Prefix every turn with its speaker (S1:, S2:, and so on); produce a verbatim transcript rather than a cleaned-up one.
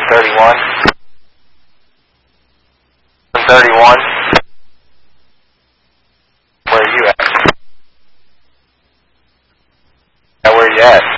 S1: thirty-one. one thirty-one. Where are you at? Yeah, where are you at?